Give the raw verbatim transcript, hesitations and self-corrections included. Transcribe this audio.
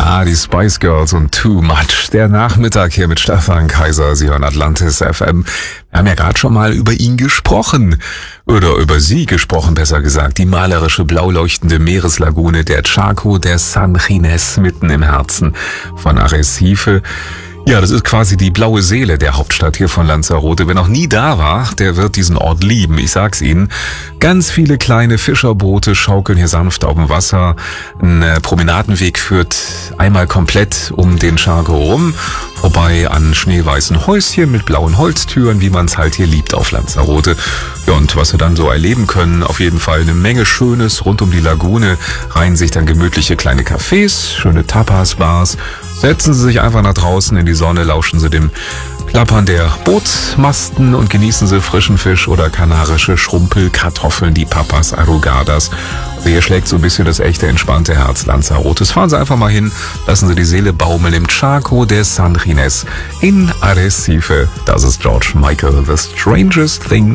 Ja, die Spice Girls und Too Much. Der Nachmittag hier mit Stefan Kaiser. Sie hören Atlantis F M. Wir haben ja gerade schon mal über ihn gesprochen. Oder über sie gesprochen, besser gesagt. Die malerische, blau leuchtende Meereslagune der Charco de San Ginés, mitten im Herzen von Arrecife. Ja, das ist quasi die blaue Seele der Hauptstadt hier von Lanzarote. Wer noch nie da war, der wird diesen Ort lieben. Ich sag's Ihnen. Ganz viele kleine Fischerboote schaukeln hier sanft auf dem Wasser. Ein Promenadenweg führt einmal komplett um den Charco rum, vorbei an schneeweißen Häuschen mit blauen Holztüren, wie man es halt hier liebt auf Lanzarote. Ja, und was wir dann so erleben können, auf jeden Fall eine Menge Schönes rund um die Lagune. Reihen sich dann gemütliche kleine Cafés, schöne Tapas-Bars. Setzen Sie sich einfach nach draußen in die Sonne, lauschen Sie dem Klappern der Bootsmasten und genießen Sie frischen Fisch oder kanarische Schrumpelkartoffeln, die Papas Arrugadas. Also hier schlägt so ein bisschen das echte, entspannte Herz Lanzarotes. Fahren Sie einfach mal hin, lassen Sie die Seele baumeln im Charco de San Ginés in Arrecife. Das ist George Michael, The Strangest Thing.